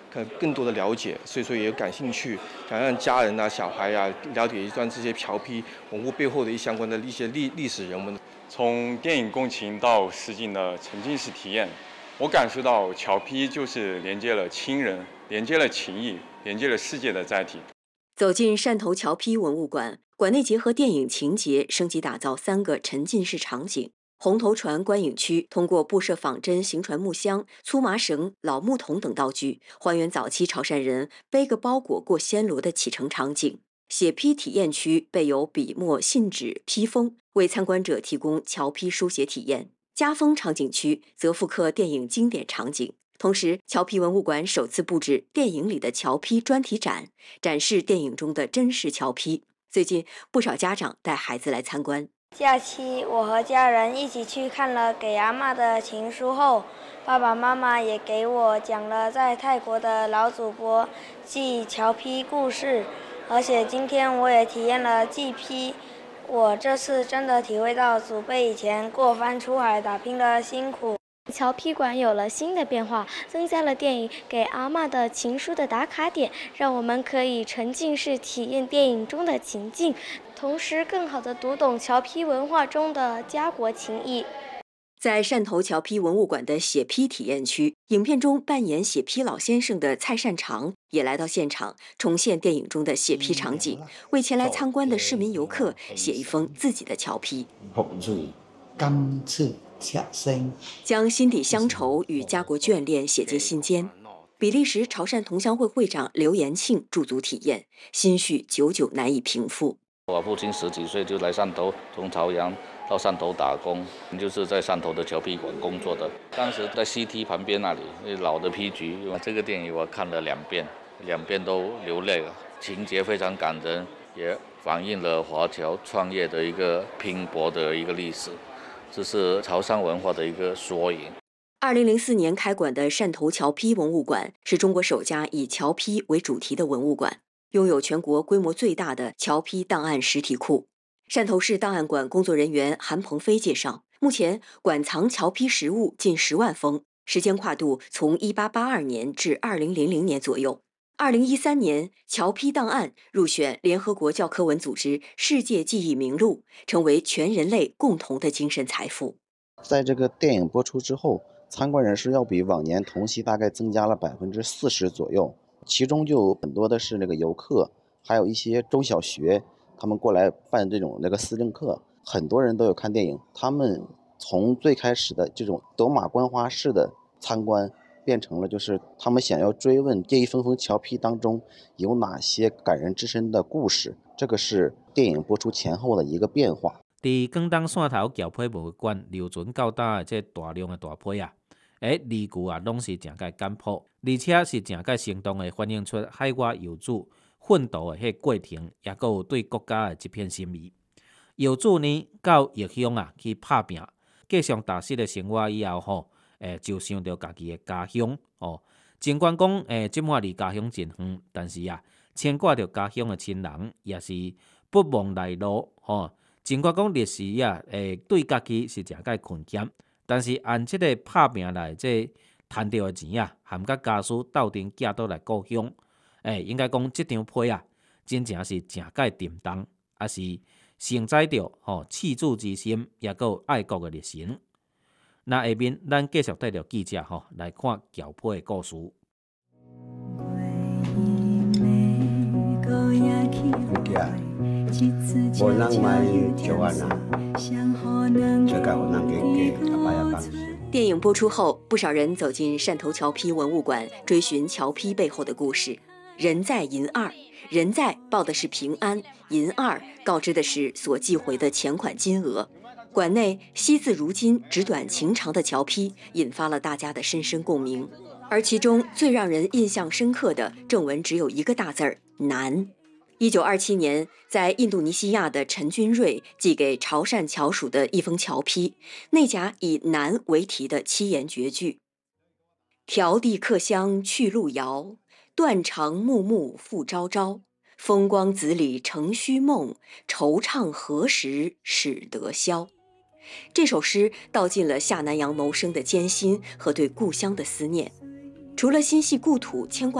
更多的了解，所以说也有感兴趣，想让家人啊、小孩啊了解一段这些侨批文物背后的相关的一些历史人文。 从电影共情到实景的沉浸式体验，我感受到侨批就是连接了亲人、连接了情谊、连接了世界的载体。 走进汕头侨批文物馆，馆内结合电影情节，升级打造3个沉浸式场景。红头船观影区通过布设仿真行船木箱、粗麻绳、老木桶等道具，还原早期潮汕人背个包裹过暹罗的启程场景。写批体验区备有笔墨、信纸、批封，为参观者提供侨批书写体验。家风场景区则复刻电影经典场景。同时，侨批文物馆首次布置电影里的侨批专题展，展示电影中的真实侨批。最近，不少家长带孩子来参观。 假期，我和家人一起去看了《给阿嬷的情书》后，爸爸妈妈也给我讲了在泰国的老祖伯祭侨批故事，而且今天我也体验了祭批。我这次真的体会到祖辈以前过番出海打拼的辛苦。 侨批馆有了新的变化，增加了电影《给阿嬷的情书》的打卡点，让我们可以沉浸式体验电影中的情境，同时更好地读懂侨批文化中的家国情谊。 在汕头侨批文物馆的写批体验区，影片中扮演写批老先生的蔡善长也来到现场，重现电影中的写批场景，为前来参观的市民游客写一封自己的侨批。 甘蔗恰生， 将心底乡愁与家国眷恋写进心间。比利时潮汕同乡会会长刘延庆驻足体验，心绪久久难以平复。 我父亲10几岁就来汕头，从潮阳到汕头打工，就是在汕头的侨批馆工作的。当时在 CT 旁边那里，老的批局，这个电影我看了2遍，2遍都流泪了，情节非常感人，也反映了华侨创业的一个拼搏的一个历史。这是潮汕文化的一个缩影。 2004年开馆的汕头侨批文物馆是中国首家以侨批为主题的文物馆，拥有全国规模最大的侨批档案实体库。汕头市档案馆工作人员韩鹏飞介绍，目前馆藏侨批实物近10万封，时间跨度从1882年至2000年左右。2013年，侨批档案入选联合国教科文组织世界记忆名录，成为全人类共同的精神财富。 在这个电影播出之后，参观人数要比往年同期大概增加了40%左右，其中就有很多的是那个游客，还有一些中小学，他们过来办这种私政课，很多人都有看电影。他们从最开始的这种走马观花式的参观，变成了就是他们想要追问这一封封侨批当中有哪些感人至深的故事，这个是电影播出前后的一个变化。 伫广东汕头侨批博物馆留存较大的这大量的大批啊，字句啊，拢是真介简朴，而且是真介生动的反映出海外游子奋斗的迄过程，也佫有对国家的一片心意。游子呢到异乡啊去打拼，过上踏实的生活以后吼。就想到家己的家乡哦，尽管讲即满离家乡真远，但是啊，牵挂着家乡的亲人也是不忘来路哦。尽管讲历史啊，对家己是真介困险，但是按即个拍拼来这赚到的钱啊，含甲家属斗阵寄倒来故乡，应该讲即张批啊，真正是真介沉重，也是承载着赤子之心，也佫爱国的热情。那下面，咱继续带着记者来看侨批的故事。 无人买就安啦，这个有人给阿爸阿爸。 电影播出后，不少人走进汕头侨批文物馆，追寻侨批背后的故事。人在银二，人在报的是平安，银二告知的是所寄回的钱款金额。馆内惜字如金、纸短情长的侨批引发了大家的深深共鸣，而其中最让人印象深刻的正文只有一个大字儿“难”。1927年，在印度尼西亚的陈君瑞寄给潮汕侨属的一封侨批，内夹以“难”为题的7言绝句：迢递客乡去路遥，断肠木木复朝朝。风光子里成虚梦，惆怅何时始得消。这首诗道尽了下南洋谋生的艰辛和对故乡的思念。除了心系故土、牵挂